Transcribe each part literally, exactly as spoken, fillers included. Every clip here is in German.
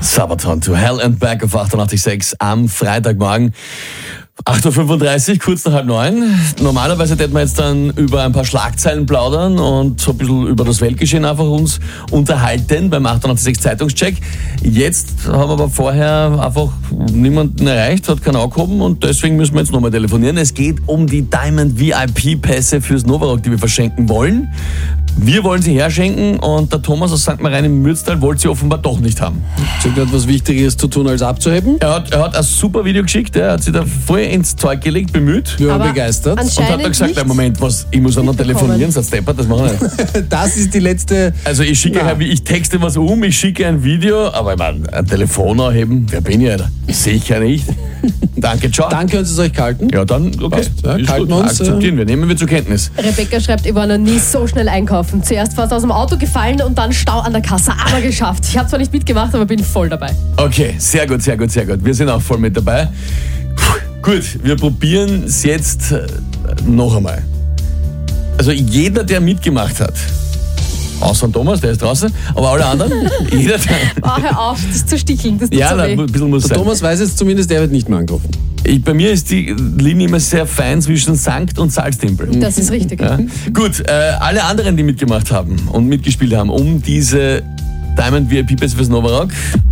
Sabaton to Hell and Back auf achtundachtzig Komma sechs am Freitagmorgen. acht Uhr fünfunddreißig, kurz nach halb neun. Normalerweise hätten wir jetzt dann über ein paar Schlagzeilen plaudern und so ein bisschen über das Weltgeschehen einfach uns unterhalten beim achtundachtzig Komma sechs Zeitungscheck. Jetzt haben wir aber vorher einfach niemanden erreicht, hat keinen angehoben und deswegen müssen wir jetzt nochmal telefonieren. Es geht um die Diamond V I P-Pässe fürs Novarock, die wir verschenken wollen. Wir wollen sie herschenken und der Thomas aus Sankt Marien im Mürztal wollte sie offenbar doch nicht haben. Sie hat etwas Wichtiges zu tun, als abzuheben. Er hat, er hat ein super Video geschickt, er hat sich da voll ins Zeug gelegt, bemüht. Wir waren Aber begeistert. Und hat dann gesagt, ein Moment, was, ich muss auch noch telefonieren, sonst deppert, das machen wir nicht. Das ist die letzte... Also ich schicke halt, ich texte was um, ich schicke ein Video, aber ich meine, ein Telefon anheben, wer bin ich, Alter? Sicher nicht. Danke, ciao. Danke, uns es euch gehalten. Ja, dann, okay. Passt, ja, Ist kalten gut. uns, Akzeptieren wir, nehmen wir zur Kenntnis. Rebecca schreibt, ich war noch nie so schnell einkaufen. Zuerst fast aus dem Auto gefallen und dann Stau an der Kasse, aber geschafft. Ich habe zwar nicht mitgemacht, aber bin voll dabei. Okay, sehr gut, sehr gut, sehr gut. Wir sind auch voll mit dabei. Puh, gut, wir probieren es jetzt äh, noch einmal. Also jeder, der mitgemacht hat, außer Thomas, der ist draußen, aber alle anderen, jeder, der... Oh, hör auf, das zu sticheln, das tut Ja, so na, weh. ein bisschen muss Der sein. Thomas weiß jetzt zumindest, der wird nicht mehr angerufen. Ich, bei mir ist die Linie immer sehr fein zwischen Sankt und Salztempel. Das ist richtig. Ja. Gut, äh, alle anderen, die mitgemacht haben und mitgespielt haben, um diese Diamond V I P-Pässe fürs Novarock,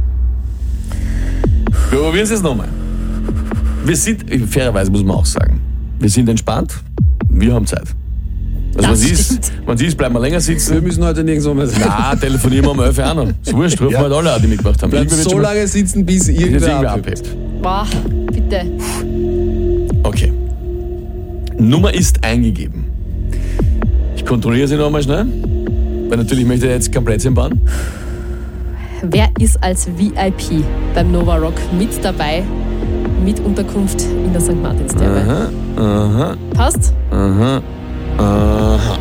wir probieren es jetzt nochmal. Wir sind, fairerweise muss man auch sagen, wir sind entspannt, wir haben Zeit. Also Das wenn sie stimmt. ist, wenn sie ist, bleiben wir länger Wir sitzen. müssen heute nirgendwo mehr sein. Na, telefonieren wir um elf Uhr an. Ist wurscht, rufen wir halt alle an, die mitgemacht haben. Bleibt Irgendwer wird so schon mal- lange sitzen, bis bis irgendwer irgendwer abhebt. abhebt. Boah, bitte. Okay. Nummer ist eingegeben. Ich kontrolliere sie noch einmal schnell, weil natürlich möchte ich jetzt kein Plätzchen bauen. Wer ist als V I P beim Novarock mit dabei, mit Unterkunft in der Sankt Martinstherme? Aha, aha, Passt? aha, aha.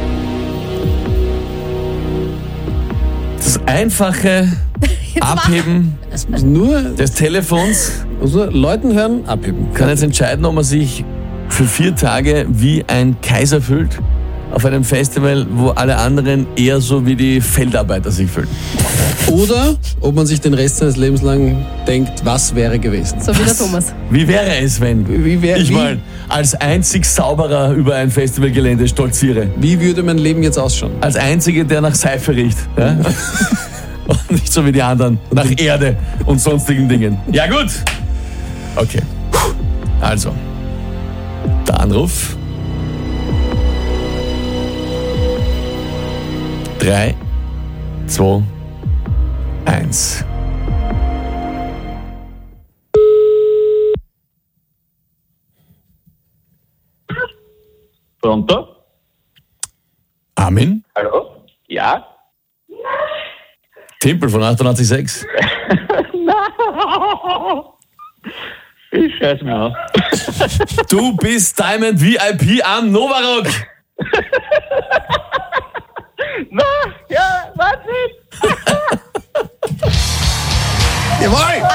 Das einfache Abheben Es muss nur, des Telefons muss nur Leuten hören, abheben. kann jetzt entscheiden, ob man sich für vier Tage wie ein Kaiser fühlt auf einem Festival, wo alle anderen eher so wie die Feldarbeiter sich fühlen. Oder ob man sich den Rest seines Lebens lang denkt, was wäre gewesen. So wie der Thomas. Wie wäre es, wenn Wie wär- ich wie- mal als einzig Sauberer über ein Festivalgelände stolziere? Wie würde mein Leben jetzt ausschauen? Als Einzige, der nach Seife riecht. Ja? Und nicht so wie die anderen, nach Erde und sonstigen Dingen. Ja gut. Okay. Also, der Anruf. Drei, zwei, eins. Pronto? Armin? Hallo? Ja? Timpel von achtundachtzig Komma sechs. Ich scheiß mir an. Du bist Diamond V I P am Novarock. Na, ja, warte! Jawohl!